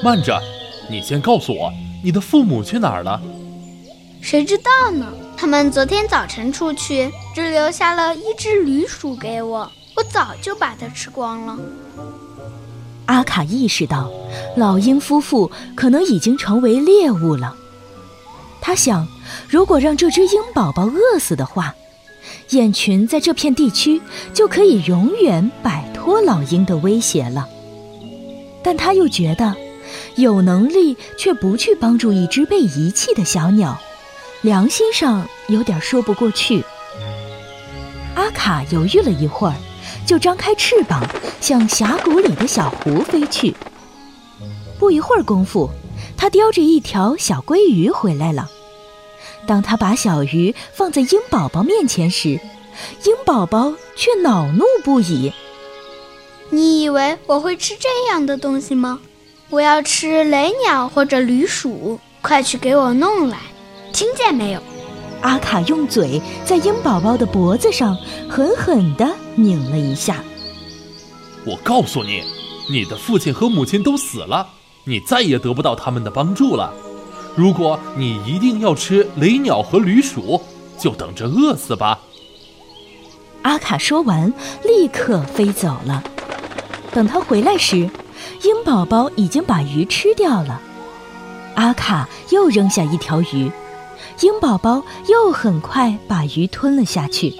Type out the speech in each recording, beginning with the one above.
慢着，你先告诉我，你的父母去哪儿了？ 谁知道呢？他们昨天早晨出去，只留下了一只驴鼠给我，我早就把它吃光了。 阿卡意识到，老鹰夫妇可能已经成为猎物了。他想，如果让这只鹰宝宝饿死的话，雁群在这片地区就可以永远摆脱老鹰的威胁了。但他又觉得，有能力却不去帮助一只被遗弃的小鸟，良心上有点说不过去。阿卡犹豫了一会儿，就张开翅膀向峡谷里的小湖飞去。不一会儿功夫，他叼着一条小鲑鱼回来了。当他把小鱼放在鹰宝宝面前时，鹰宝宝却恼怒不已。 你以为我会吃这样的东西吗？我要吃雷鸟或者驴鼠，快去给我弄来，听见没有？ 阿卡用嘴在鹰宝宝的脖子上狠狠地拧了一下。 我告诉你，你的父亲和母亲都死了，你再也得不到他们的帮助了。如果你一定要吃雷鸟和驴鼠，就等着饿死吧。 阿卡说完，立刻飞走了。等他回来时，鹰宝宝已经把鱼吃掉了。阿卡又扔下一条鱼，鹰宝宝又很快把鱼吞了下去。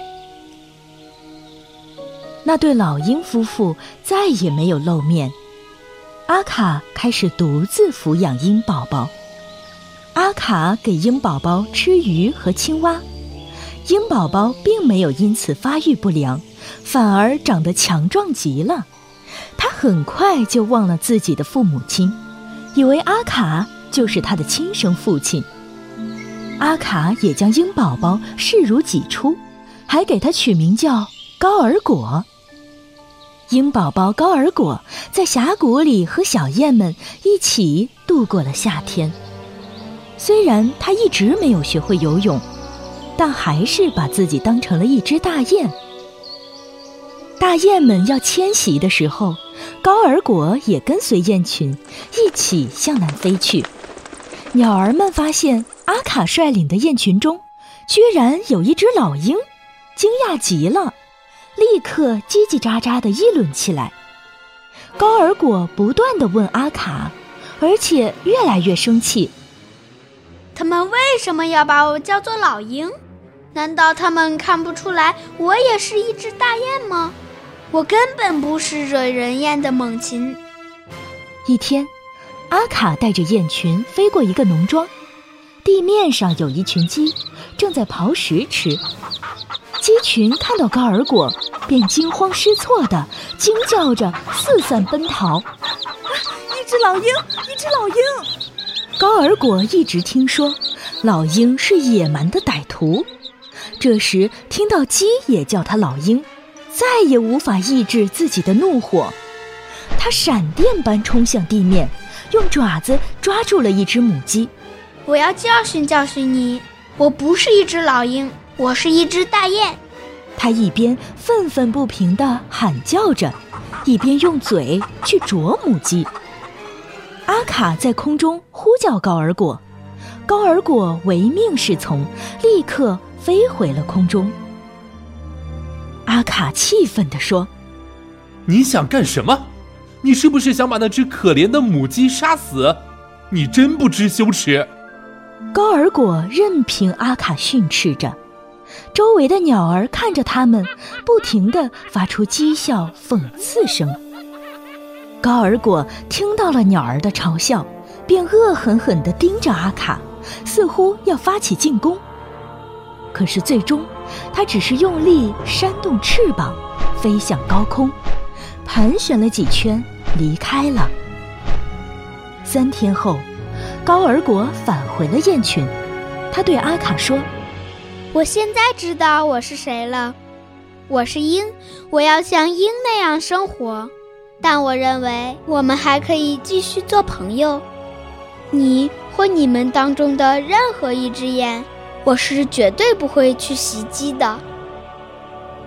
那对老鹰夫妇再也没有露面。阿卡开始独自抚养鹰宝宝。阿卡给鹰宝宝吃鱼和青蛙，鹰宝宝并没有因此发育不良，反而长得强壮极了。他很快就忘了自己的父母亲，以为阿卡就是他的亲生父亲。阿卡也将鹰宝宝视如己出，还给他取名叫高尔果。鹰宝宝高尔果在峡谷里和小雁们一起度过了夏天。虽然他一直没有学会游泳，但还是把自己当成了一只大雁。大雁们要迁徙的时候，高尔果也跟随雁群一起向南飞去。鸟儿们发现阿卡率领的雁群中居然有一只老鹰，惊讶极了，立刻叽叽喳喳地议论起来。高尔果不断地问阿卡，而且越来越生气。 他们为什么要把我叫做老鹰？难道他们看不出来我也是一只大雁吗？我根本不是惹人厌的猛禽。 一天，阿卡带着雁群飞过一个农庄，地面上有一群鸡正在刨食吃。鸡群看到高尔果，便惊慌失措地惊叫着四散奔逃。 一只老鹰，一只老鹰！ 高尔果一直听说老鹰是野蛮的歹徒，这时听到鸡也叫他老鹰，再也无法抑制自己的怒火。他闪电般冲向地面，用爪子抓住了一只母鸡。 我要教训教训你，我不是一只老鹰，我是一只大雁。 他一边愤愤不平地喊叫着，一边用嘴去啄母鸡。阿卡在空中呼叫高尔果，高尔果唯命是从，立刻飞回了空中。阿卡气愤地说： 你想干什么？你是不是想把那只可怜的母鸡杀死？你真不知羞耻！ 高尔果任凭阿卡训斥着，周围的鸟儿看着他们，不停地发出讥笑讽刺声。高尔果听到了鸟儿的嘲笑，便恶狠狠地盯着阿卡，似乎要发起进攻。可是最终，他只是用力扇动翅膀，飞向高空，盘旋了几圈，离开了。3天后，高尔果返回了雁群，他对阿卡说： 我现在知道我是谁了，我是鹰，我要像鹰那样生活，但我认为我们还可以继续做朋友。你或你们当中的任何一只雁，我是绝对不会去袭击的。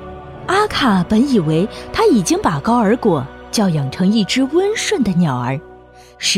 阿卡本以为他已经把高尔果教养成一只温顺的鸟儿，